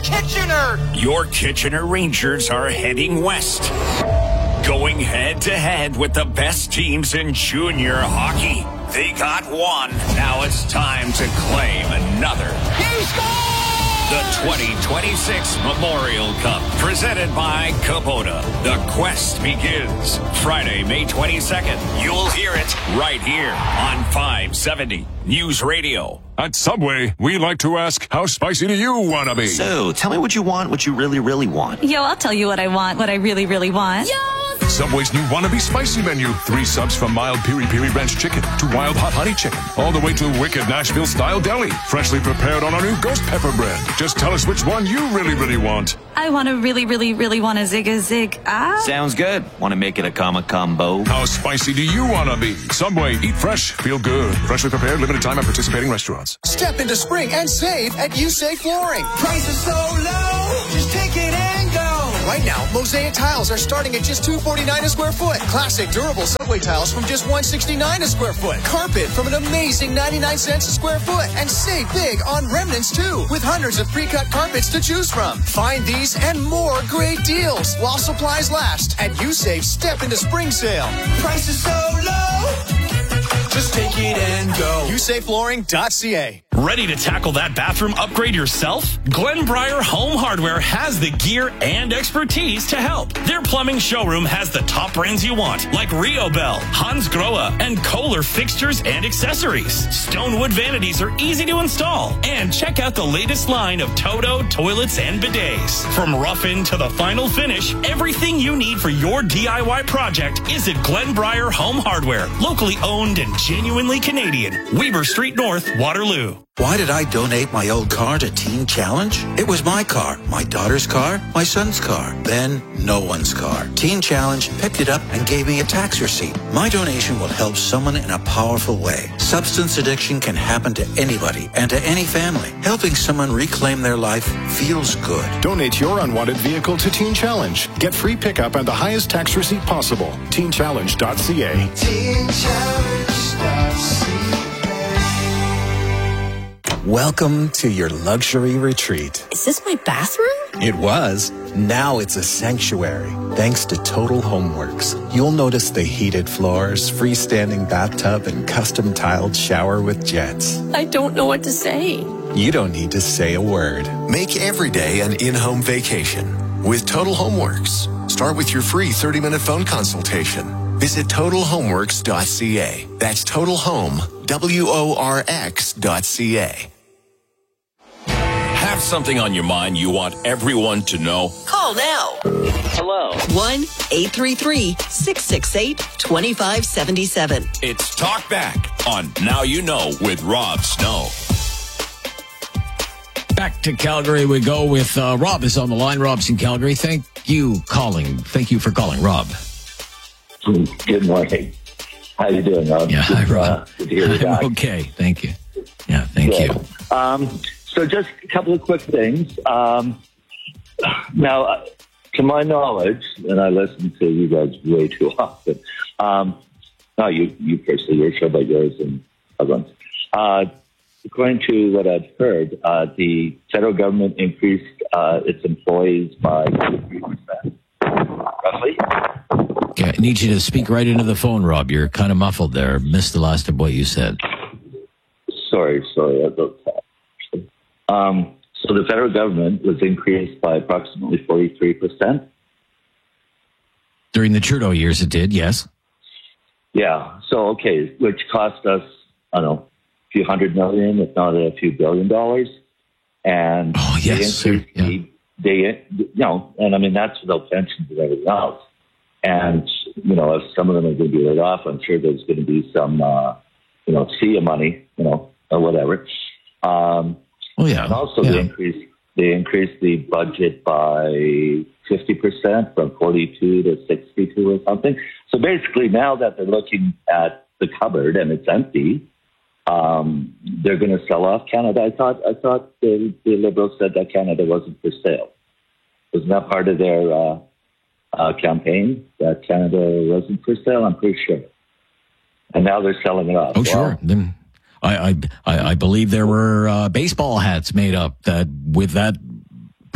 Kitchener. Your Kitchener Rangers are heading west, going head-to-head with the best teams in junior hockey. They got one. Now it's time to claim another. He scored! The 2026 Memorial Cup, presented by Kubota. The quest begins Friday, May 22nd. You'll hear it right here on 570 News Radio. At Subway, we like to ask, how spicy do you want to be? So, tell me what you want, what you really, really want. Yo, I'll tell you what I want, what I really, really want. Yo! Subway's new Wannabe Spicy menu. 3 subs from mild piri-piri ranch chicken to wild hot honey chicken, all the way to wicked Nashville-style deli. Freshly prepared on our new ghost pepper bread. Just tell us which one you really, really want. I want to really, really, really want a zig. Sounds good. Want to make it a combo? How spicy do you want to be? Subway, eat fresh, feel good. Freshly prepared, limited time at participating restaurants. Step into spring and save at USAFE Flooring. Prices so low, just take it and go. Right now, mosaic tiles are starting at just $249 a square foot. Classic durable Subway tiles from just $169 a square foot. Carpet from an amazing 99 cents a square foot. And save big on remnants too, with hundreds of pre-cut carpets to choose from. Find these and more great deals while supplies last at USAFE Step into Spring Sale. Prices so low, just take it and go. USAFEflooring.ca. Ready to tackle that bathroom upgrade yourself? Glenbriar Home Hardware has the gear and expertise to help. Their plumbing showroom has the top brands you want, like Rio Bell, Hans Grohe, and Kohler fixtures and accessories. Stonewood vanities are easy to install. And check out the latest line of Toto toilets and bidets. From rough-in to the final finish, everything you need for your DIY project is at Glenbriar Home Hardware, locally owned and genuinely Canadian. Weber Street North, Waterloo. Why did I donate my old car to Teen Challenge? It was my car, my daughter's car, my son's car, then no one's car. Teen Challenge picked it up and gave me a tax receipt. My donation will help someone in a powerful way. Substance addiction can happen to anybody and to any family. Helping someone reclaim their life feels good. Donate your unwanted vehicle to Teen Challenge. Get free pickup and the highest tax receipt possible. TeenChallenge.ca. TeenChallenge.ca. Welcome to your luxury retreat. Is this my bathroom? It was. Now it's a sanctuary. Thanks to Total Homeworks. You'll notice the heated floors, freestanding bathtub, and custom tiled shower with jets. I don't know what to say. You don't need to say a word. Make every day an in-home vacation with Total Homeworks. Start with your free 30-minute phone consultation. Visit TotalHomeworks.ca. That's Total Home, WORX.ca. Have something on your mind you want everyone to know? Call now. Hello. 1-833-668-2577. It's Talk Back on Now You Know with Rob Snow. Back to Calgary we go with Rob is on the line. Rob's in Calgary. Thank you for calling, Rob. Good morning. How you doing, Rob? Yeah, hi, Rob. Good to hear you back. Okay, thank you. Yeah, thank you. So just a couple of quick things. Now, to my knowledge, and I listen to you guys way too often, not you personally, your show, but yours and others. According to what I've heard, the federal government increased its employees by 3%, roughly. Okay, I need you to speak right into the phone, Rob. You're kind of muffled there. Missed the last of what you said. Sorry about that. So the federal government was increased by approximately 43%. During the Trudeau years, it did, yes. Yeah. So, okay, which cost us, I don't know, a few $100 million, if not a few $1 billion. And yes, and I mean, that's without pensions and everything else. And, if some of them are going to be laid off, I'm sure there's going to be some, CEA money, or whatever. And also they increased the budget by 50% from 42 to 62 or something. So basically now that they're looking at the cupboard and it's empty, they're going to sell off Canada. I thought the Liberals said that Canada wasn't for sale. Wasn't that part of their campaign, that Canada wasn't for sale? I'm pretty sure. And now they're selling it off. Oh, sure. I believe there were baseball hats made up that with that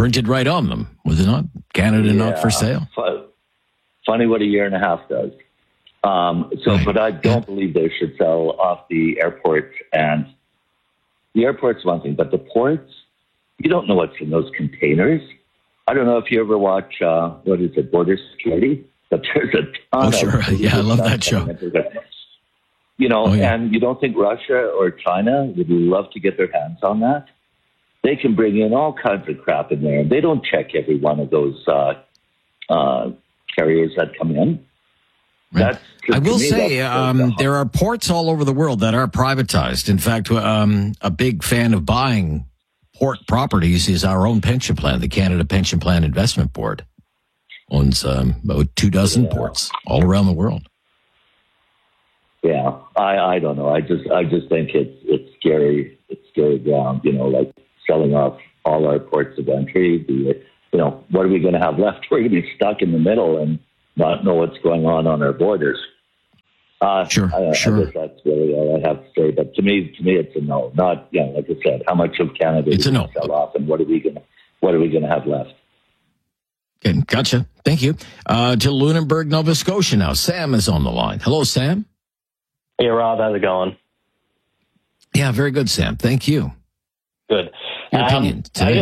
printed right on them, was it not? Canada not for sale. Funny what a year and a half does. But I don't believe they should sell off the airports. And the airport's one thing, but the ports, you don't know what's in those containers. I don't know if you ever watch, Border Security, but there's a ton of... Sure. Yeah, I love that show. And you don't think Russia or China would love to get their hands on that? They can bring in all kinds of crap in there. They don't check every one of those carriers that come in. Right. I will say there are ports all over the world that are privatized. In fact, a big fan of buying port properties is our own pension plan. The Canada Pension Plan Investment Board owns about 24 ports all around the world. Yeah, I don't know. I just think it's scary. It's scary ground. Like selling off all our ports of entry. What are we going to have left? We're going to be stuck in the middle and not know what's going on our borders. Sure. I guess that's really all I have to say. But to me, it's a no. Not, like I said, how much of Canada is going to sell off, and what are we going to have left? Okay, gotcha. Thank you. To Lunenburg, Nova Scotia now. Sam is on the line. Hello, Sam. Hey, Rob. How's it going? Yeah, very good, Sam. Thank you. Good. Your opinion today?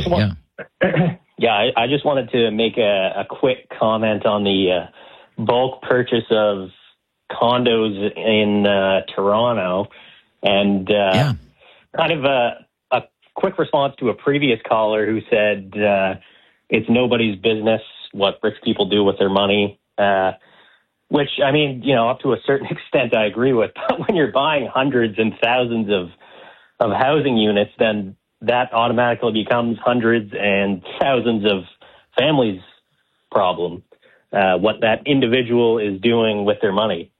I just wanted to make a quick comment on the bulk purchase of condos in Toronto, and kind of a quick response to a previous caller who said it's nobody's business what rich people do with their money, which, I mean, up to a certain extent I agree with. But when you're buying hundreds and thousands of housing units, then that automatically becomes hundreds and thousands of families' problem, what that individual is doing with their money.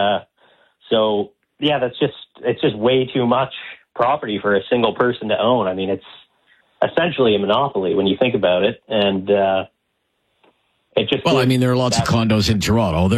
It's just way too much property for a single person to own. I mean, it's essentially a monopoly when you think about it. And it just... Well, I mean, there are lots of condos in Toronto.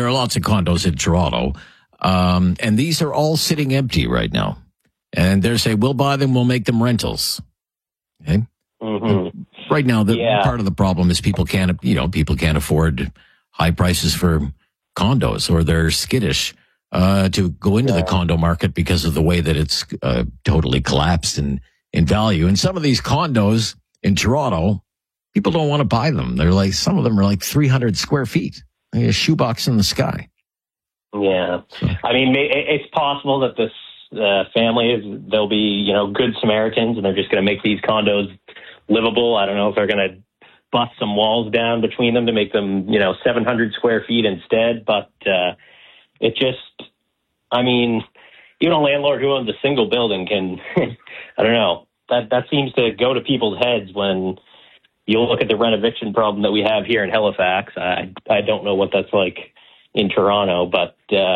And these are all sitting empty right now. And they're saying, we'll buy them, we'll make them rentals. Okay. Mm-hmm. Right now, part of the problem is people can't afford high prices for condos, or they're skittish to go into the condo market because of the way that it's totally collapsed in value. And some of these condos in Toronto, people don't want to buy them. Some of them are like 300 square feet, like a shoebox in the sky. Yeah, I mean, it's possible that this they'll be, good Samaritans, and they're just going to make these condos livable. I don't know if they're going to bust some walls down between them to make them, 700 square feet instead. But it just, I mean, even a landlord who owns a single building can, I don't know, that seems to go to people's heads when you look at the rent eviction problem that we have here in Halifax. I don't know what that's like in Toronto, but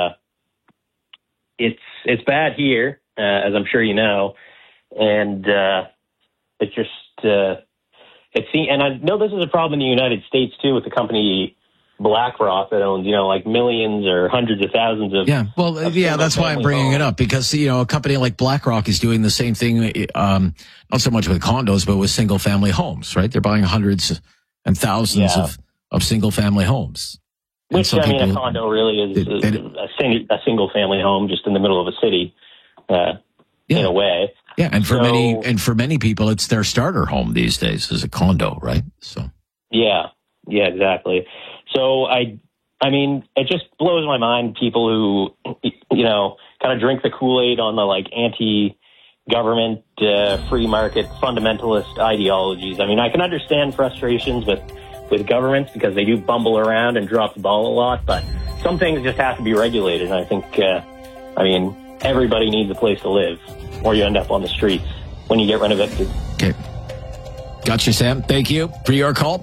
it's bad here, as I'm sure you know, and it's just and I know this is a problem in the United States too with the company BlackRock that owns like millions or hundreds of thousands of that's why I'm bringing it up, because a company like BlackRock is doing the same thing, not so much with condos but with single family homes, right? They're buying hundreds and thousands of single family homes. Which, I mean, a condo really is a single family home just in the middle of a city, in a way. Yeah, and for many people, it's their starter home these days is a condo, right? So. Yeah, exactly. So I mean, it just blows my mind, people who, kind of drink the Kool-Aid on the anti-government, free market fundamentalist ideologies. I mean, I can understand frustrations with governments because they do bumble around and drop the ball a lot, but some things just have to be regulated. And I think, everybody needs a place to live, or you end up on the streets when you get rent evicted. Okay. Gotcha, Sam. Thank you for your call.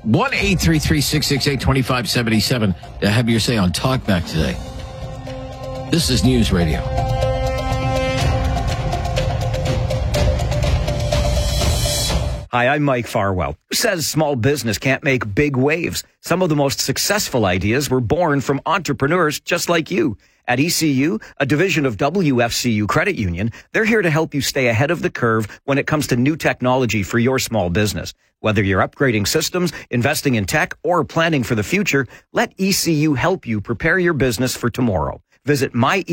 1-833-668-2577 to have your say on Talkback today. This is News Radio. Hi, I'm Mike Farwell. Who says small business can't make big waves? Some of the most successful ideas were born from entrepreneurs just like you. At ECU, a division of WFCU Credit Union, they're here to help you stay ahead of the curve when it comes to new technology for your small business. Whether you're upgrading systems, investing in tech, or planning for the future, let ECU help you prepare your business for tomorrow. Visit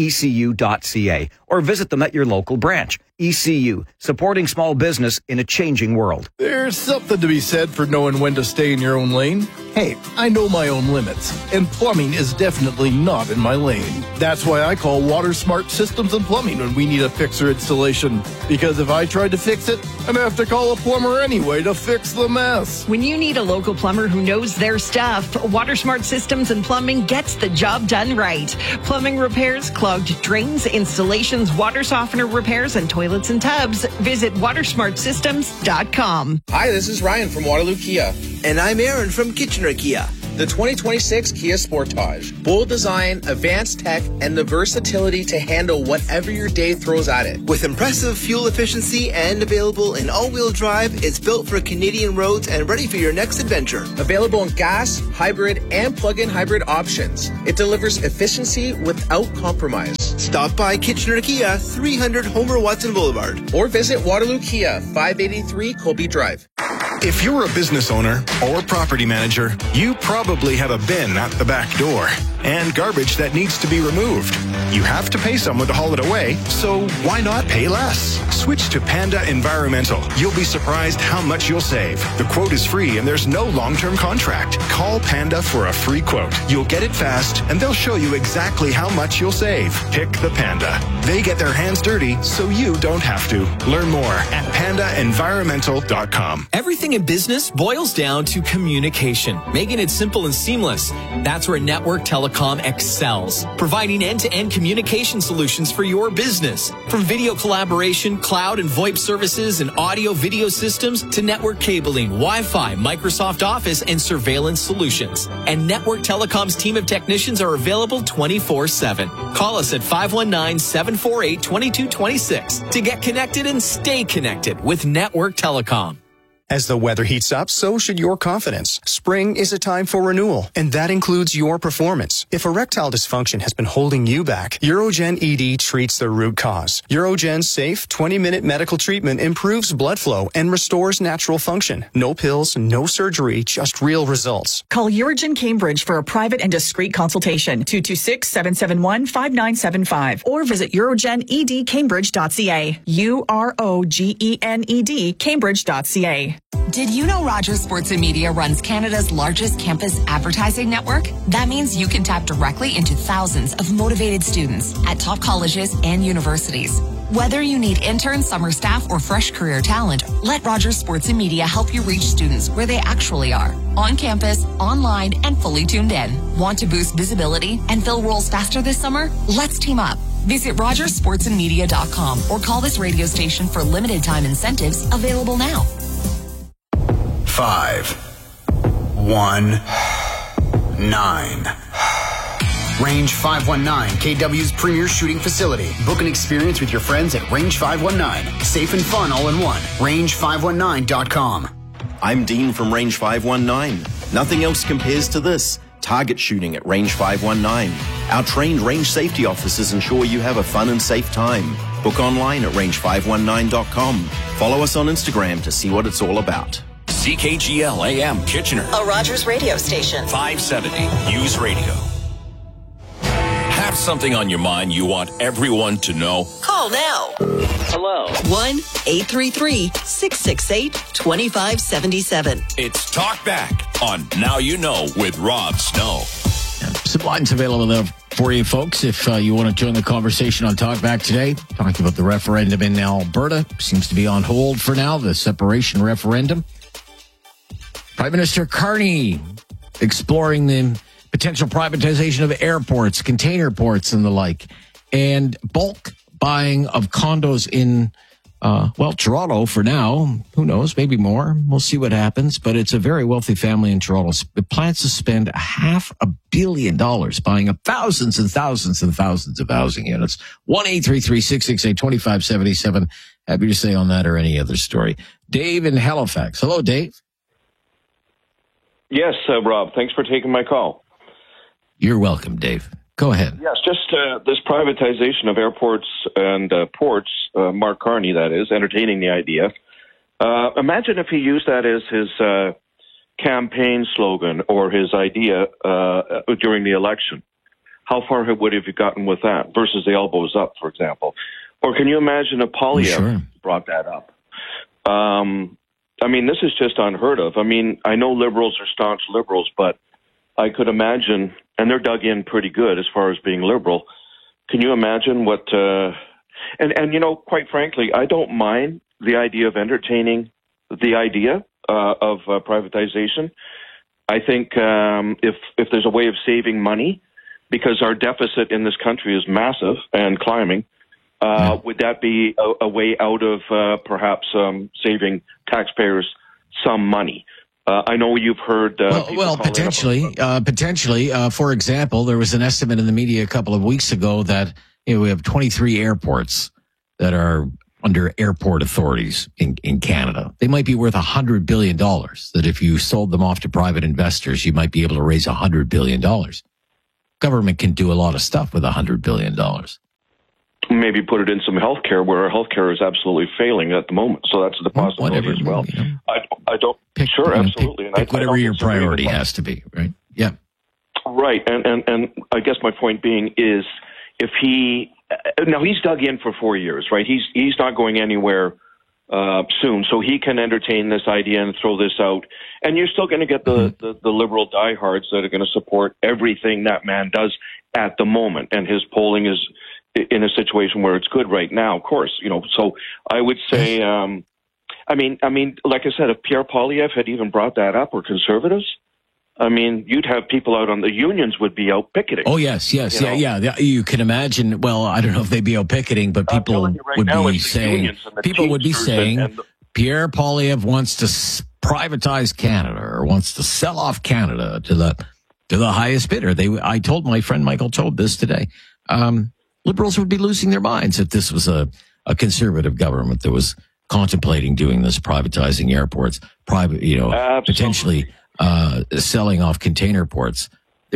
myecu.ca or visit them at your local branch. ECU, supporting small business in a changing world. There's something to be said for knowing when to stay in your own lane. Hey, I know my own limits, and plumbing is definitely not in my lane. That's why I call Water Smart Systems and Plumbing when we need a fixer installation. Because if I tried to fix it, I'd have to call a plumber anyway to fix the mess. When you need a local plumber who knows their stuff, Water Smart Systems and Plumbing gets the job done right. Plumbing repairs, clogged drains, installations, water softener repairs, and toilets and tubs. Visit watersmartsystems.com. Hi, this is Ryan from Waterloo Kia. And I'm Aaron from Kitchener Kia. The 2026 Kia Sportage. Bold design, advanced tech, and the versatility to handle whatever your day throws at it. With impressive fuel efficiency and available in all-wheel drive, it's built for Canadian roads and ready for your next adventure. Available in gas, hybrid, and plug-in hybrid options. It delivers efficiency without compromise. Stop by Kitchener Kia, 300 Homer Watson Boulevard. Or visit Waterloo Kia, 583 Colby Drive. If you're a business owner or property manager, you probably have a bin at the back door and garbage that needs to be removed. You have to pay someone to haul it away, so why not pay less? Switch to Panda Environmental. You'll be surprised how much you'll save. The quote is free and there's no long-term contract. Call Panda for a free quote. You'll get it fast and they'll show you exactly how much you'll save. Pick the Panda. They get their hands dirty so you don't have to. Learn more at pandaenvironmental.com. Everything in business boils down to communication, making it simple and seamless. That's where Network Telecom excels, providing end-to-end communication solutions for your business. From video collaboration, cloud and VoIP services, and audio-video systems to network cabling, Wi-Fi, Microsoft Office, and surveillance solutions. And Network Telecom's team of technicians are available 24/7. Call us at 519-748-2226 to get connected and stay connected with Network Telecom. As the weather heats up, so should your confidence. Spring is a time for renewal, and that includes your performance. If erectile dysfunction has been holding you back, Urogen ED treats the root cause. Urogen's safe 20-minute medical treatment improves blood flow and restores natural function. No pills, no surgery, just real results. Call Urogen Cambridge for a private and discreet consultation. 226-771-5975 or visit urogenedcambridge.ca. UROGENED Cambridge.ca. Did you know Rogers Sports and Media runs Canada's largest campus advertising network? That means you can tap directly into thousands of motivated students at top colleges and universities. Whether you need interns, summer staff, or fresh career talent, let Rogers Sports and Media help you reach students where they actually are. On campus, online, and fully tuned in. Want to boost visibility and fill roles faster this summer? Let's team up. Visit RogersSportsandMedia.com or call this radio station for limited time incentives available now. 519. Range 519, KW's premier shooting facility. Book an experience with your friends at Range 519. Safe and fun all in one. Range519.com. I'm Dean from Range 519. Nothing else compares to this. Target shooting at Range 519. Our trained range safety officers ensure you have a fun and safe time. Book online at range519.com. Follow us on Instagram to see what it's all about. CKGL AM Kitchener. A Rogers radio station. 570 News Radio. Have something on your mind you want everyone to know? Call now. Hello. 1-833-668-2577. It's Talk Back on Now You Know with Rob Snow. Some lines available there for you folks if you want to join the conversation on Talk Back today. Talking about the referendum in Alberta. Seems to be on hold for now, the separation referendum. Prime Minister Carney exploring the potential privatization of airports, container ports, and the like, and bulk buying of condos in Toronto for now, who knows, maybe more. We'll see what happens, but it's a very wealthy family in Toronto. It plans to spend $500 million buying up thousands and thousands and thousands of housing units. 1-833-668-2577. Happy to say on that or any other story. Dave in Halifax. Hello, Dave. Yes, Rob. Thanks for taking my call. You're welcome, Dave. Go ahead. Yes, just this privatization of airports and ports, Mark Carney, that is, entertaining the idea. Imagine if he used that as his campaign slogan or his idea during the election. How far would he have gotten with that versus the elbows up, for example? Or can you imagine if Poilievre brought that up? I mean, this is just unheard of. I mean, I know Liberals are staunch Liberals, but I could imagine, and they're dug in pretty good as far as being Liberal. Can you imagine what, and you know, quite frankly, I don't mind the idea of entertaining the idea of privatization. I think if there's a way of saving money, because our deficit in this country is massive and climbing, would that be a way out of perhaps saving taxpayers some money? I know you've heard. Potentially. For example, there was an estimate in the media a couple of weeks ago that we have 23 airports that are under airport authorities in Canada. They might be worth $100 billion. That if you sold them off to private investors, you might be able to raise $100 billion. Government can do a lot of stuff with $100 billion. Maybe put it in some healthcare where our healthcare is absolutely failing at the moment. So that's the possibility as well. I don't. Absolutely. Pick whatever your priority has to be, right? Yeah. Right. And I guess my point being is if he's dug in for 4 years, right? He's not going anywhere soon, so he can entertain this idea and throw this out. And you're still going to get the Liberal diehards that are going to support everything that man does at the moment. And his polling is in a situation where it's good right now, of course, you know. So I would say, I mean, like I said, if Pierre Poilievre had even brought that up, or Conservatives, I mean, you'd have people out on the unions would be out picketing. Oh, yes. Yeah. You can imagine. Well, I don't know if they'd be out picketing, but people would be saying, Pierre Poilievre wants to privatize Canada or wants to sell off Canada to the highest bidder. I told my friend Michael Todd this today. Liberals would be losing their minds if this was a conservative government that was contemplating doing this, privatizing airports, potentially selling off container ports.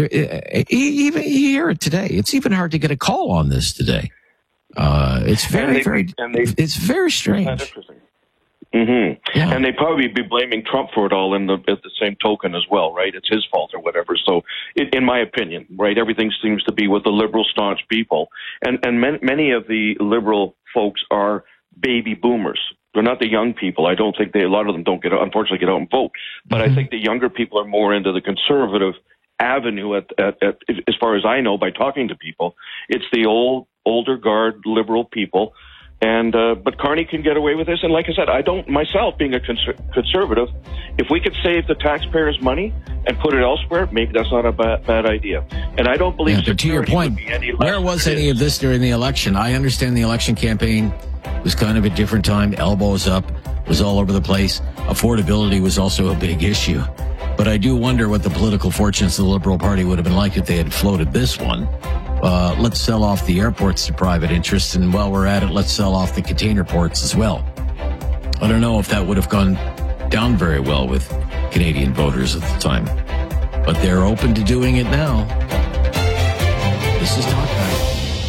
Even you hear it today. It's even hard to get a call on this today. It's very strange. Mm-hmm. Yeah. And they'd probably be blaming Trump for it all at the same token as well, right? It's his fault or whatever. So, in my opinion, right, everything seems to be with the Liberal staunch people. And many of the Liberal folks are baby boomers. They're not the young people. I don't think a lot of them unfortunately get out and vote. But I think the younger people are more into the conservative avenue as far as I know by talking to people. It's the older guard Liberal people. And but Carney can get away with this. And like I said, I don't myself, being a conservative, if we could save the taxpayers' money and put it elsewhere, maybe that's not a bad idea. And I don't believe. But to your point, where was any of this during the election? I understand the election campaign was kind of a different time. Elbows up was all over the place. Affordability was also a big issue. But I do wonder what the political fortunes of the Liberal Party would have been like if they had floated this one. Let's sell off the airports to private interests, and while we're at it, let's sell off the container ports as well. I don't know if that would have gone down very well with Canadian voters at the time, but they're open to doing it now. This is Talk Time.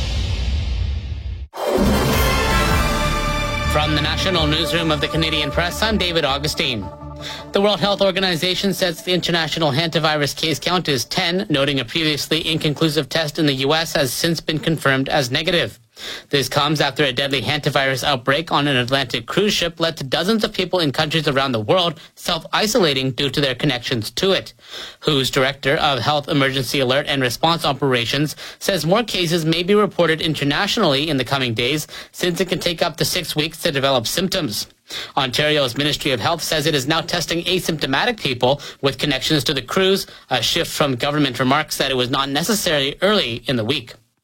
From the National Newsroom of the Canadian Press, I'm David Augustine. The World Health Organization says the international hantavirus case count is 10, noting a previously inconclusive test in the U.S. has since been confirmed as negative. This comes after a deadly hantavirus outbreak on an Atlantic cruise ship led to dozens of people in countries around the world self-isolating due to their connections to it. WHO's Director of Health Emergency Alert and Response Operations says more cases may be reported internationally in the coming days, since it can take up to 6 weeks to develop symptoms. Ontario's Ministry of Health says it is now testing asymptomatic people with connections to the cruise, a shift from government remarks that it was not necessary early in the week.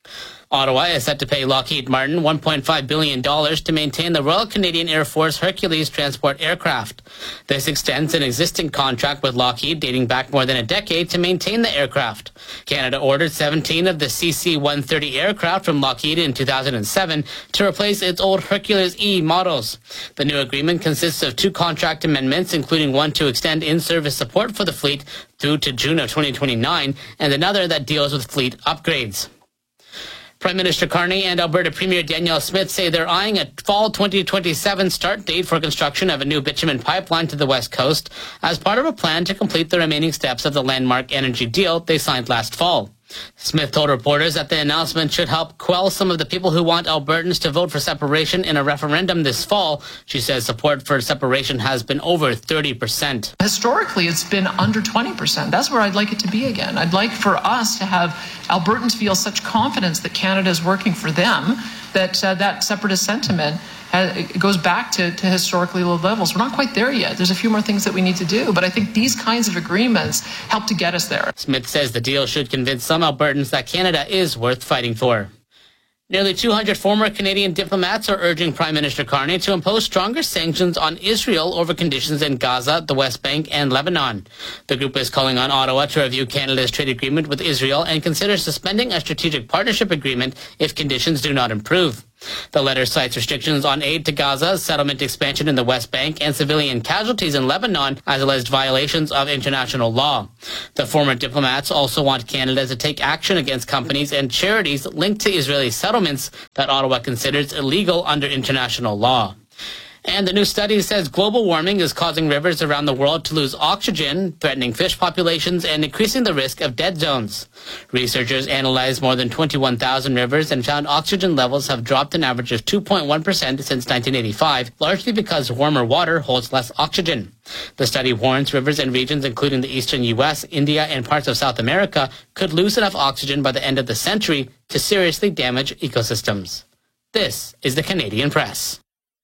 Ottawa is set to pay Lockheed Martin $1.5 billion to maintain the Royal Canadian Air Force Hercules transport aircraft. This extends an existing contract with Lockheed dating back more than a decade to maintain the aircraft. Canada ordered 17 of the CC-130 aircraft from Lockheed in 2007 to replace its old Hercules E models. The new agreement consists of 2 contract amendments, including one to extend in-service support for the fleet through to June of 2029, and another that deals with fleet upgrades. Prime Minister Carney and Alberta Premier Danielle Smith say they're eyeing a fall 2027 start date for construction of a new bitumen pipeline to the West Coast as part of a plan to complete the remaining steps of the landmark energy deal they signed last fall. Smith told reporters that the announcement should help quell some of the people who want Albertans to vote for separation in a referendum this fall. She says support for separation has been over 30%. Historically, it's been under 20%. That's where I'd like it to be again. I'd like for us to have Albertans feel such confidence that Canada is working for them that that separatist sentiment it goes back to historically low levels. We're not quite there yet. There's a few more things that we need to do, but I think these kinds of agreements help to get us there. Smith says the deal should convince some Albertans that Canada is worth fighting for. Nearly 200 former Canadian diplomats are urging Prime Minister Carney to impose stronger sanctions on Israel over conditions in Gaza, the West Bank, and Lebanon. The group is calling on Ottawa to review Canada's trade agreement with Israel and consider suspending a strategic partnership agreement if conditions do not improve. The letter cites restrictions on aid to Gaza, settlement expansion in the West Bank, and civilian casualties in Lebanon as alleged violations of international law. The former diplomats also want Canada to take action against companies and charities linked to Israeli settlements that Ottawa considers illegal under international law. And the new study says global warming is causing rivers around the world to lose oxygen, threatening fish populations and increasing the risk of dead zones. Researchers analyzed more than 21,000 rivers and found oxygen levels have dropped an average of 2.1% since 1985, largely because warmer water holds less oxygen. The study warns rivers and regions including the eastern U.S., India, and parts of South America could lose enough oxygen by the end of the century to seriously damage ecosystems. This is the Canadian Press.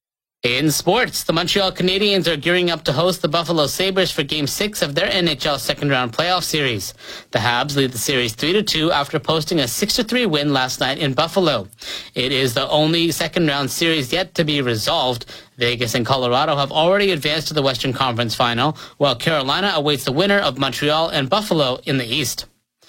In sports, the Montreal Canadiens are gearing up to host the Buffalo Sabres for Game 6 of their NHL second-round playoff series. The Habs lead the series 3-2 after posting a 6-3 win last night in Buffalo. It is the only second-round series yet to be resolved. Vegas and Colorado have already advanced to the Western Conference Final, while Carolina awaits the winner of Montreal and Buffalo in the East.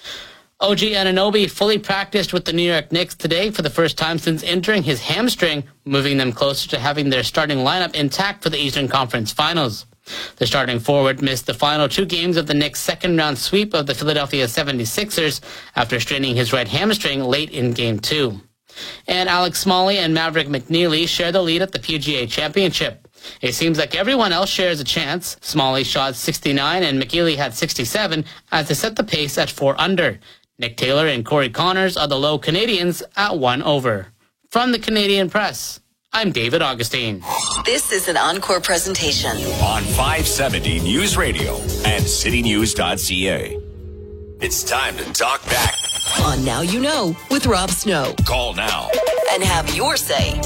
OG Anunoby fully practiced with the New York Knicks today for the first time since injuring his hamstring, moving them closer to having their starting lineup intact for the Eastern Conference Finals. The starting forward missed the final 2 games of the Knicks' second-round sweep of the Philadelphia 76ers after straining his right hamstring late in Game 2. And Alex Smalley and Maverick McNeely share the lead at the PGA Championship. It seems like everyone else shares a chance. Smalley shot 69 and McNeely had 67 as they set the pace at 4 under. Nick Taylor and Corey Connors are the low Canadians at 1 over. From the Canadian Press, I'm David Augustine. This is an Encore presentation on 570 News Radio and citynews.ca. It's time to talk back on Now You Know with Rob Snow. Call now and have your say.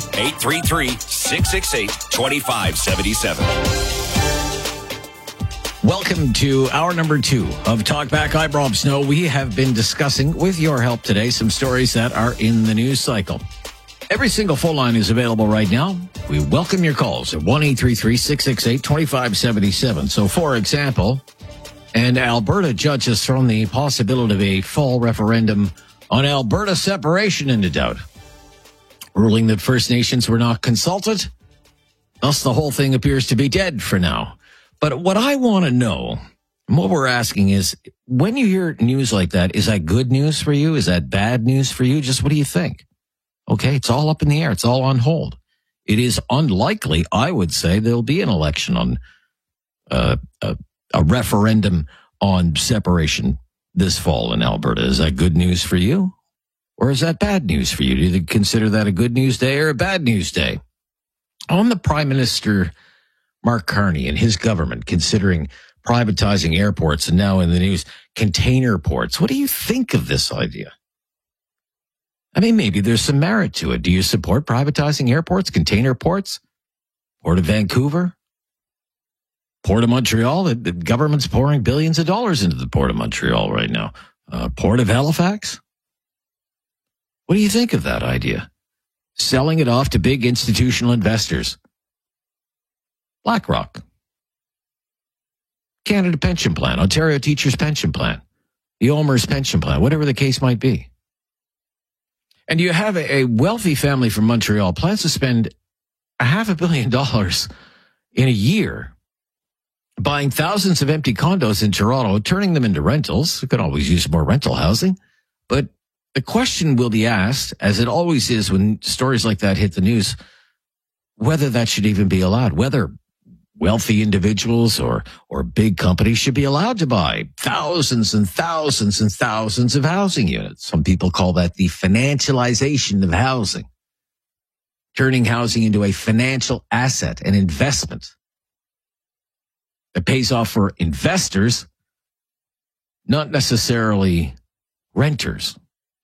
1-833-668-2577. Welcome to hour number 2 of Talk Back. I'm Rob Snow. We have been discussing, with your help today, some stories that are in the news cycle. Every single phone line is available right now. We welcome your calls at 1-833-668-2577. So, for example, an Alberta judge has thrown the possibility of a fall referendum on Alberta separation into doubt, ruling that First Nations were not consulted. Thus, the whole thing appears to be dead for now. But what I want to know, and what we're asking is, when you hear news like that, is that good news for you? Is that bad news for you? Just what do you think? Okay, it's all up in the air. It's all on hold. It is unlikely, I would say, there'll be an election on a referendum on separation this fall in Alberta. Is that good news for you? Or is that bad news for you? Do you consider that a good news day or a bad news day? On the Prime Minister Mark Carney and his government considering privatizing airports and now in the news, container ports. What do you think of this idea? I mean, maybe there's some merit to it. Do you support privatizing airports, container ports? Port of Vancouver? Port of Montreal? The government's pouring billions of dollars into the Port of Montreal right now. Port of Halifax? What do you think of that idea? Selling it off to big institutional investors. BlackRock, Canada Pension Plan, Ontario Teachers Pension Plan, the OMERS Pension Plan, whatever the case might be. And you have a wealthy family from Montreal plans to spend $500 million in a year buying thousands of empty condos in Toronto, turning them into rentals. You could always use more rental housing. But the question will be asked, as it always is when stories like that hit the news, whether that should even be allowed, whether wealthy individuals or big companies should be allowed to buy thousands and thousands and thousands of housing units. Some people call that the financialization of housing, turning housing into a financial asset, an investment that pays off for investors, not necessarily renters.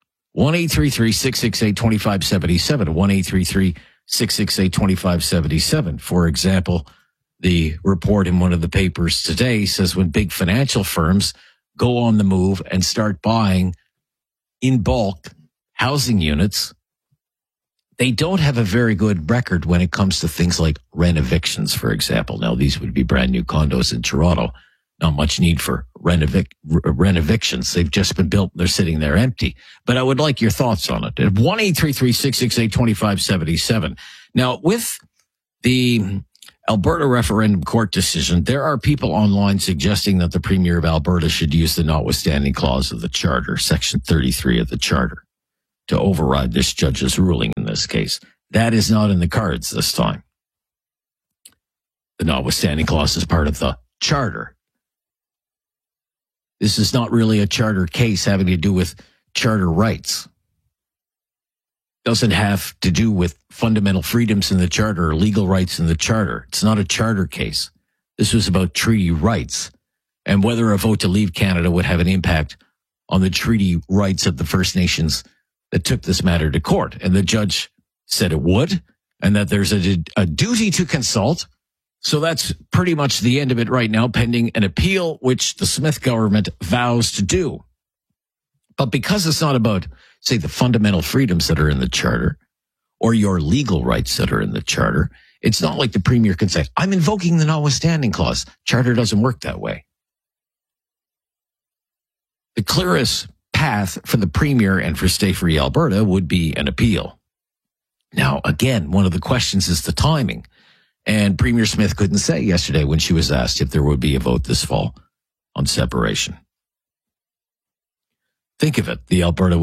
1-833-668-2577, 1-833-668-2577. For example, the report in one of the papers today says when big financial firms go on the move and start buying in bulk housing units, they don't have a very good record when it comes to things like rent evictions, for example. Now, these would be brand new condos in Toronto. Not much need for rent evictions. They've just been built. They're sitting there empty. But I would like your thoughts on it. 1-833-668-2577. Now, with the Alberta referendum court decision, there are people online suggesting that the Premier of Alberta should use the notwithstanding clause of the Charter, Section 33 of the Charter, to override this judge's ruling in this case. That is not in the cards this time. The notwithstanding clause is part of the Charter. This is not really a charter case having to do with charter rights. Doesn't have to do with fundamental freedoms in the charter or legal rights in the charter. It's not a charter case. This was about treaty rights and whether a vote to leave Canada would have an impact on the treaty rights of the First Nations that took this matter to court. And the judge said it would, and that there's a duty to consult. So that's pretty much the end of it right now, pending an appeal, which the Smith government vows to do. But because it's not about, say, the fundamental freedoms that are in the Charter or your legal rights that are in the Charter, it's not like the Premier can say, I'm invoking the notwithstanding clause. Charter doesn't work that way. The clearest path for the Premier and for Stay Free Alberta would be an appeal. Now, again, one of the questions is the timing. And Premier Smith couldn't say yesterday when she was asked if there would be a vote this fall on separation. Think of it. The Alberta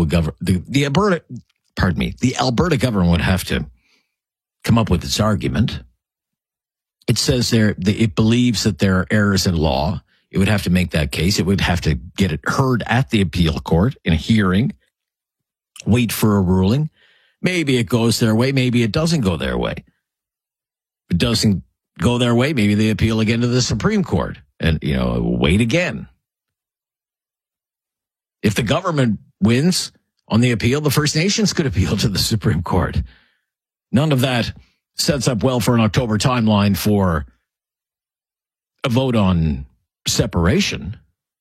government would have to come up with its argument. It says it believes that there are errors in law. It would have to make that case. It would have to get it heard at the appeal court in a hearing, wait for a ruling. Maybe it goes their way. Maybe it doesn't go their way. If it doesn't go their way, maybe they appeal again to the Supreme Court and, wait again. If the government wins on the appeal, the First Nations could appeal to the Supreme Court. None of that sets up well for an October timeline for a vote on separation.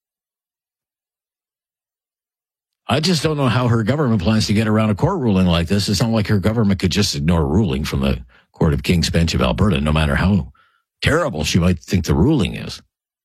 I just don't know how her government plans to get around a court ruling like this. It's not like her government could just ignore a ruling from the Court of King's Bench of Alberta, no matter how terrible she might think the ruling is.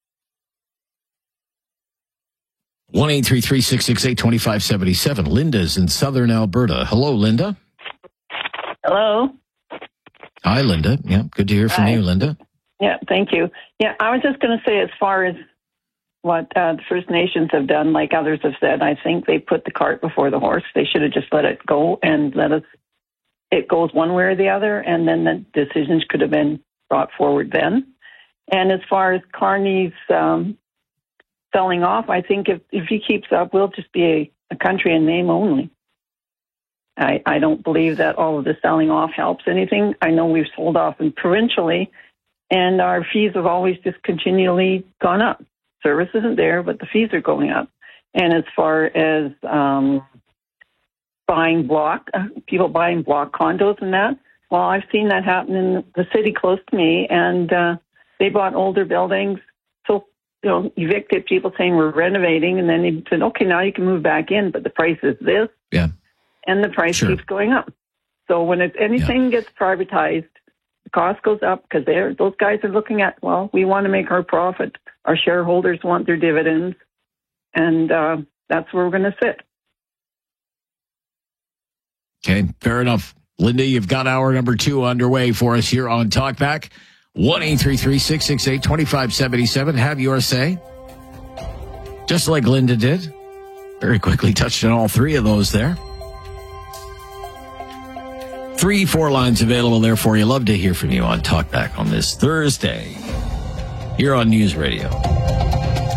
1-833-668-2577. Linda's in southern Alberta. Hello, Linda. Hello. Hi, Linda. Yeah, good to hear from you, Linda. Yeah, thank you. Yeah, I was just going to say, as far as what the First Nations have done, like others have said, I think they put the cart before the horse. They should have just let it go and it goes one way or the other, and then the decisions could have been brought forward then. And as far as Carney's selling off, I think if he keeps up, we'll just be a country in name only. I don't believe that all of the selling off helps anything. I know we've sold off provincially, and our fees have always just continually gone up. Service isn't there, but the fees are going up. And as far as people buying block condos and that, well, I've seen that happen in the city close to me, and they bought older buildings, so evicted people saying we're renovating, and then they said, okay, now you can move back in, but the price is this. Yeah. and the price keeps going up. So when anything gets privatized, the cost goes up because those guys are looking at, well, we want to make our profit. Our shareholders want their dividends, and that's where we're going to sit. Okay, fair enough. Linda, you've got hour number 2 underway for us here on Talkback. 1-833-668-2577. Have your say. Just like Linda did. Very quickly touched on all 3 of those there. 3-4 lines available there for you. Love to hear from you on Talkback on this Thursday here on News Radio.